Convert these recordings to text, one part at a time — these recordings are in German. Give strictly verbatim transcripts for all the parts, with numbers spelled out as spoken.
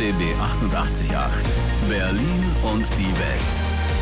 D B achtundachtzig Komma acht. Berlin und die Welt.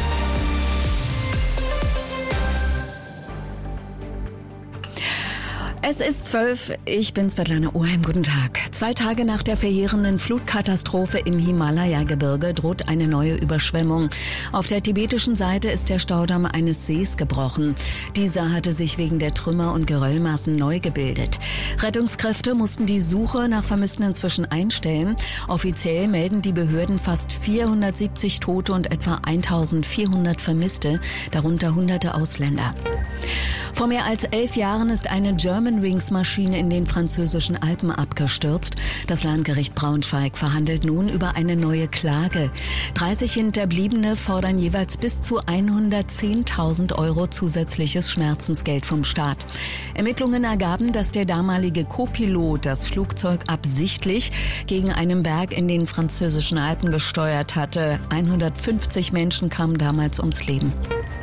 Es ist zwölf, ich bin Svetlana Oheim, guten Tag. Zwei Tage nach der verheerenden Flutkatastrophe im Himalaya-Gebirge droht eine neue Überschwemmung. Auf der tibetischen Seite ist der Staudamm eines Sees gebrochen. Dieser hatte sich wegen der Trümmer und Geröllmassen neu gebildet. Rettungskräfte mussten die Suche nach Vermissten inzwischen einstellen. Offiziell melden die Behörden fast vierhundertsiebzig Tote und etwa eintausendvierhundert Vermisste, darunter hunderte Ausländer. Vor mehr als elf Jahren ist eine Germanwings-Maschine in den französischen Alpen abgestürzt. Das Landgericht Braunschweig verhandelt nun über eine neue Klage. dreißig Hinterbliebene fordern jeweils bis zu hundertzehntausend Euro zusätzliches Schmerzensgeld vom Staat. Ermittlungen ergaben, dass der damalige Co-Pilot das Flugzeug absichtlich gegen einen Berg in den französischen Alpen gesteuert hatte. hundertfünfzig Menschen kamen damals ums Leben.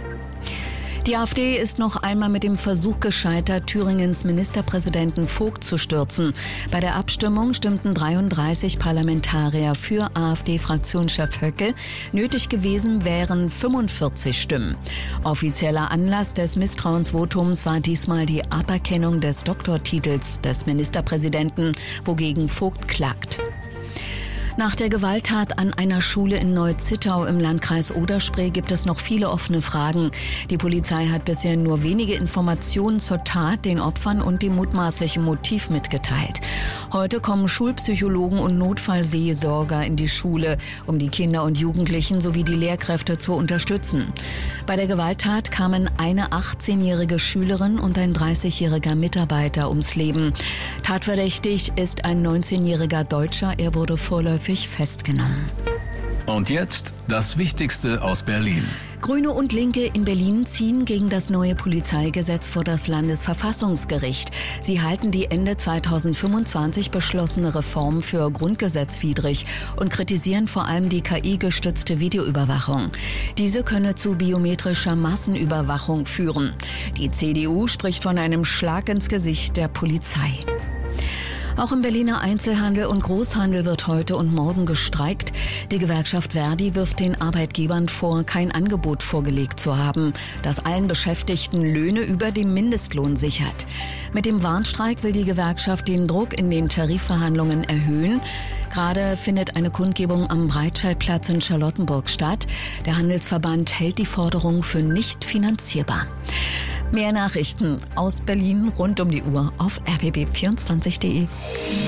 Die AfD ist noch einmal mit dem Versuch gescheitert, Thüringens Ministerpräsidenten Vogt zu stürzen. Bei der Abstimmung stimmten dreiunddreißig Parlamentarier für AfD-Fraktionschef Höcke. Nötig gewesen wären fünfundvierzig Stimmen. Offizieller Anlass des Misstrauensvotums war diesmal die Aberkennung des Doktortitels des Ministerpräsidenten, wogegen Vogt klagt. Nach der Gewalttat an einer Schule in Neu-Zittau im Landkreis Oder-Spree gibt es noch viele offene Fragen. Die Polizei hat bisher nur wenige Informationen zur Tat, den Opfern und dem mutmaßlichen Motiv mitgeteilt. Heute kommen Schulpsychologen und Notfallseelsorger in die Schule, um die Kinder und Jugendlichen sowie die Lehrkräfte zu unterstützen. Bei der Gewalttat kamen eine achtzehnjährige Schülerin und ein dreißigjähriger Mitarbeiter ums Leben. Tatverdächtig ist ein neunzehnjähriger Deutscher. Er wurde vorläufig festgenommen. Und jetzt das Wichtigste aus Berlin. Grüne und Linke in Berlin ziehen gegen das neue Polizeigesetz vor das Landesverfassungsgericht. Sie halten die Ende zweitausendfünfundzwanzig beschlossene Reform für grundgesetzwidrig und kritisieren vor allem die K I-gestützte Videoüberwachung. Diese könne zu biometrischer Massenüberwachung führen. Die C D U spricht von einem Schlag ins Gesicht der Polizei. Auch im Berliner Einzelhandel und Großhandel wird heute und morgen gestreikt. Die Gewerkschaft Verdi wirft den Arbeitgebern vor, kein Angebot vorgelegt zu haben, das allen Beschäftigten Löhne über dem Mindestlohn sichert. Mit dem Warnstreik will die Gewerkschaft den Druck in den Tarifverhandlungen erhöhen. Gerade findet eine Kundgebung am Breitscheidplatz in Charlottenburg statt. Der Handelsverband hält die Forderung für nicht finanzierbar. Mehr Nachrichten aus Berlin rund um die Uhr auf r b b vierundzwanzig punkt d e.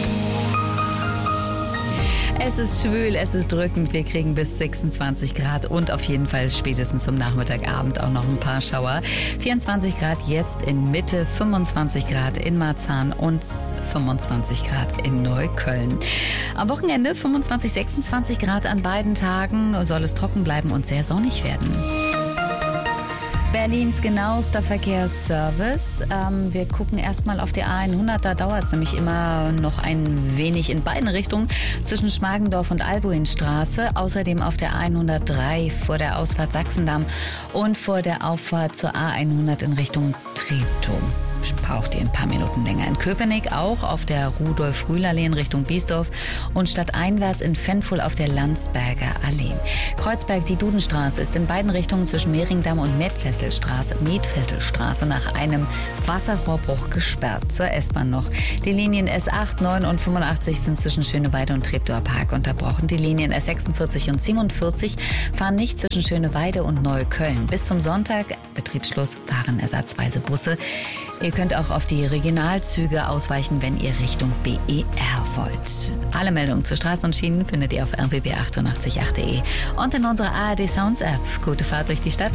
Es ist schwül, es ist drückend, wir kriegen bis sechsundzwanzig Grad und auf jeden Fall spätestens zum Nachmittagabend auch noch ein paar Schauer. vierundzwanzig Grad jetzt in Mitte, fünfundzwanzig Grad in Marzahn und fünfundzwanzig Grad in Neukölln. Am Wochenende fünfundzwanzig, sechsundzwanzig Grad an beiden Tagen, soll es trocken bleiben und sehr sonnig werden. Berlins genauester Verkehrsservice. Ähm, wir gucken erstmal auf die A hundert. Da dauert es nämlich immer noch ein wenig in beiden Richtungen zwischen Schmargendorf und Albuinstraße. Außerdem auf der A hundertdrei vor der Ausfahrt Sachsendamm und vor der Auffahrt zur A hundert in Richtung Treptow. Braucht ihr ein paar Minuten länger. In Köpenick auch auf der Rudolf-Rühl-Allee in Richtung Biesdorf und stadteinwärts in Fenful auf der Landsberger Allee. Kreuzberg, die Dudenstraße ist in beiden Richtungen zwischen Mehringdamm und Medfesselstraße, Medfesselstraße nach einem Wasserrohrbruch gesperrt. Zur S-Bahn noch. Die Linien S acht, neun und fünfundachtzig sind zwischen Schöneweide und Treptower Park unterbrochen. Die Linien S sechsundvierzig und siebenundvierzig fahren nicht zwischen Schöneweide und Neukölln. Bis zum Sonntag, Betriebsschluss, fahren ersatzweise Busse. Ihr könnt auch auf die Regionalzüge ausweichen, wenn ihr Richtung B E R wollt. Alle Meldungen zu Straßen und Schienen findet ihr auf r b b achtundachtzig punkt acht punkt d e und in unserer A R D Sounds App. Gute Fahrt durch die Stadt.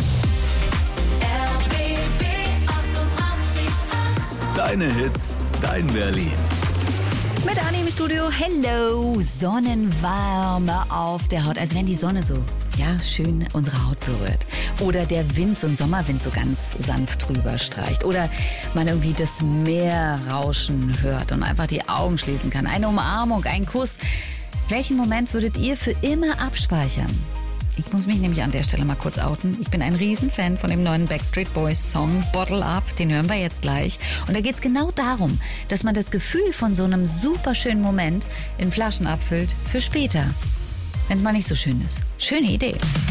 R B B achtundachtzig Komma acht. Deine Hits, dein Berlin. Mit Anni im Studio. Hello, Sonnenwärme auf der Haut. Also wenn die Sonne so, ja, schön unsere Haut berührt. Oder der Wind, so ein Sommerwind so ganz sanft drüber streicht. Oder man irgendwie das Meer rauschen hört und einfach die Augen schließen kann. Eine Umarmung, ein Kuss. Welchen Moment würdet ihr für immer abspeichern? Ich muss mich nämlich an der Stelle mal kurz outen. Ich bin ein Riesenfan von dem neuen Backstreet Boys Song Bottle Up. Den hören wir jetzt gleich. Und da geht es genau darum, dass man das Gefühl von so einem super schönen Moment in Flaschen abfüllt für später, wenn es mal nicht so schön ist. Schöne Idee.